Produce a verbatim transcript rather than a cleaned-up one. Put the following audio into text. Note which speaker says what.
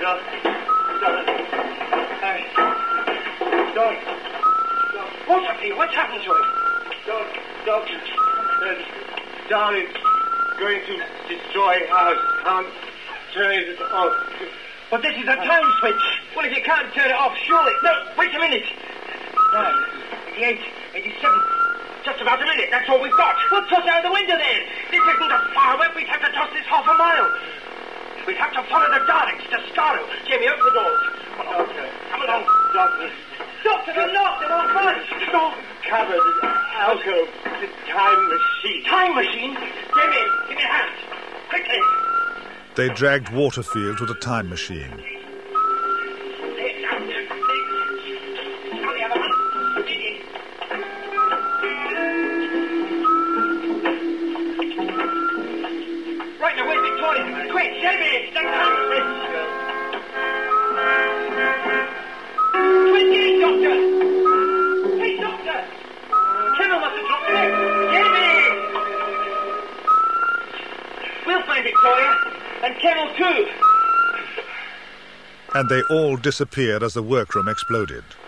Speaker 1: Doc. Doc. Hey. Doc. Doc.
Speaker 2: What's up here? What's happened to him?
Speaker 1: Doc. Doc. Uh, Darling's going to destroy our can't turn it off.
Speaker 2: But this is a time switch. Well, if you can't turn it off, surely... No, wait a minute. Nine, eighty-eight, eighty-seven. Just about a minute. That's all we've got. We'll toss out the window then. This isn't a firework. We'd have to toss this half a mile. We'd have to follow the Daleks to Skaro. Jamie, open the doors. Come along.
Speaker 1: Doctor.
Speaker 2: Come along.
Speaker 1: Doctor.
Speaker 2: Doctor, they're locked. They're on fire. No.
Speaker 1: Cupboard, alcove, the time machine.
Speaker 2: Time machine? Jamie, give me a hand. Quickly.
Speaker 3: They dragged Waterfield to the time machine.
Speaker 2: Right now, where's Victoria? Quick, Jamie, that time machine. Quick, Doctor. Hey, Doctor. Kennel must have dropped in. Jamie. We'll find Victoria. And Kennel too.
Speaker 3: And they all disappeared as the workroom exploded.